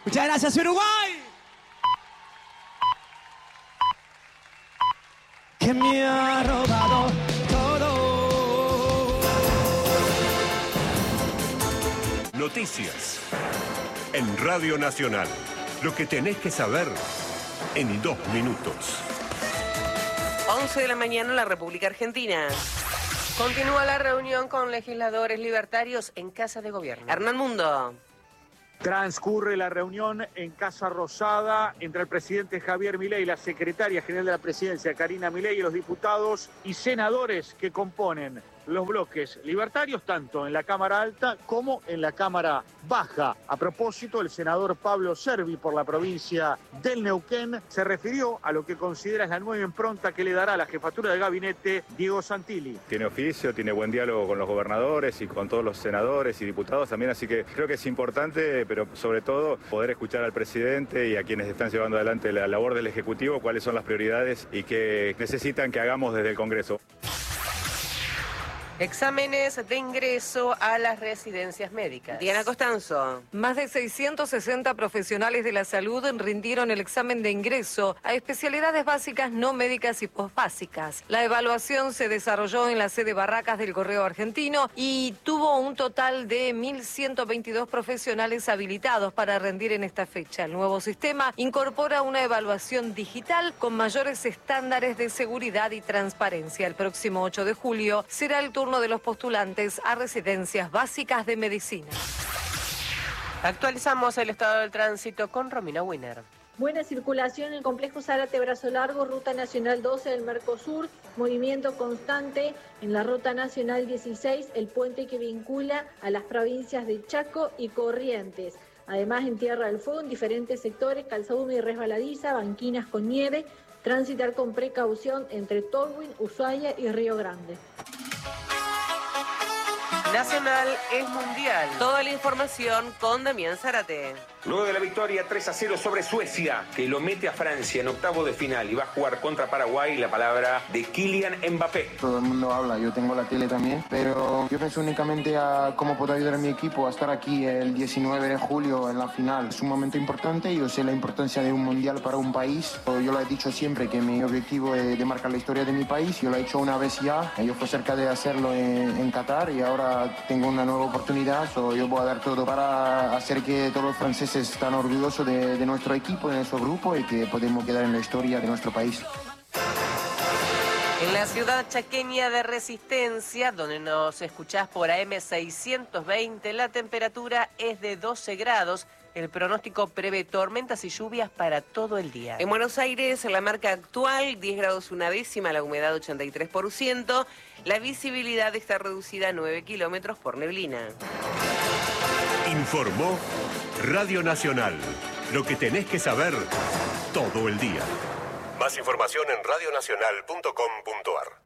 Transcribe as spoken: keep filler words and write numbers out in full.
Muchas gracias, Uruguay. Que me ha robado todo. Noticias en Radio Nacional. Lo que tenés que saber en dos minutos. once de la mañana en la República Argentina. Continúa la reunión con legisladores libertarios en Casa de Gobierno. Hernán Mundo. Transcurre la reunión en Casa Rosada entre el presidente Javier Milei y la secretaria general de la presidencia, Karina Milei, y los diputados y senadores que componen los bloques libertarios, tanto en la Cámara Alta como en la Cámara Baja. A propósito, el senador Pablo Servi, por la provincia del Neuquén, se refirió a lo que considera es la nueva impronta que le dará la jefatura de gabinete Diego Santilli. Tiene oficio, tiene buen diálogo con los gobernadores y con todos los senadores y diputados también, así que creo que es importante, pero sobre todo poder escuchar al presidente y a quienes están llevando adelante la labor del Ejecutivo, cuáles son las prioridades y qué necesitan que hagamos desde el Congreso. Exámenes de ingreso a las residencias médicas. Diana Costanzo. Más de seiscientos sesenta profesionales de la salud rindieron el examen de ingreso a especialidades básicas, no médicas y posbásicas. La evaluación se desarrolló en la sede Barracas del Correo Argentino y tuvo un total de mil ciento veintidós profesionales habilitados para rendir en esta fecha. El nuevo sistema incorpora una evaluación digital con mayores estándares de seguridad y transparencia. El próximo ocho de julio será el turno de los postulantes a residencias básicas de medicina. Actualizamos el estado del tránsito con Romina Winner. Buena circulación en el complejo Zárate Brazo Largo, Ruta Nacional doce del Mercosur, movimiento constante en la Ruta Nacional dieciséis, el puente que vincula a las provincias de Chaco y Corrientes. Además, en Tierra del Fuego, en diferentes sectores, calzada húmeda y resbaladiza, banquinas con nieve, transitar con precaución entre Tolwyn, Ushuaia y Río Grande. Nacional es mundial. Toda la información con Damián Zárate. Luego de la victoria tres a cero sobre Suecia, que lo mete a Francia en octavo de final y va a jugar contra Paraguay, la palabra de Kylian Mbappé. Todo el mundo habla, yo tengo la tele también, pero yo pienso únicamente a cómo puedo ayudar a mi equipo a estar aquí el diecinueve de julio en la final. Es un momento importante, yo sé la importancia de un mundial para un país. Yo lo he dicho siempre que mi objetivo es de marcar la historia de mi país, yo lo he hecho una vez ya, yo fui cerca de hacerlo en, en Qatar y ahora tengo una nueva oportunidad, so yo voy a dar todo para hacer que todos los franceses están orgullosos de, de nuestro equipo, de nuestro grupo y que podemos quedar en la historia de nuestro país. En la ciudad chaqueña de Resistencia, donde nos escuchás por A M seiscientos veinte, la temperatura es de doce grados. El pronóstico prevé tormentas y lluvias para todo el día. En Buenos Aires, la marca actual, diez grados una décima, la humedad ochenta y tres por ciento. La visibilidad está reducida a nueve kilómetros por neblina. Informó Radio Nacional. Lo que tenés que saber todo el día. Más información en radionacional punto com punto ar.